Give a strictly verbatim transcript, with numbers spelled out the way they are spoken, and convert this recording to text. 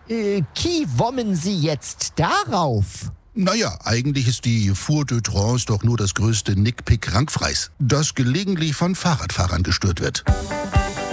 Äh, Ki wommen Sie jetzt darauf? Naja, eigentlich ist die Four de Trance doch nur das größte Nickpick Rankfreis, das gelegentlich von Fahrradfahrern gestört wird.